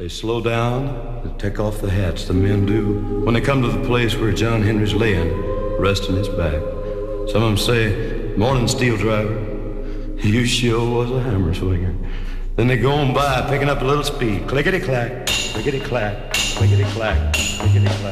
They slow down, they take off the hats, the men do, when they come to the place where John Henry's laying, resting his back. Some of them say, "Morning, steel driver, you sure was a hammer swinger." Then they go on by, picking up a little speed, clickety-clack, clickety-clack, clickety-clack, clickety-clack.